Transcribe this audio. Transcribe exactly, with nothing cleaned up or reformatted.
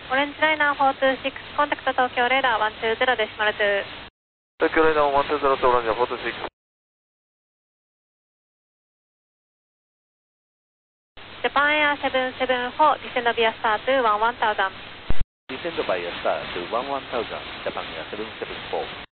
オレンジライナーフォーツーシックス、コンタクト東京レーダーワンツーゼロです。マルツー。 東京レーダーワンツーゼロとオレンジフォーツーシックス。 ジャパンエアセブンセブンフォー、ディセンドビアスタートゥワンワンタウザン。 Descend by a star to one one thousand, Japan Air seven seven four.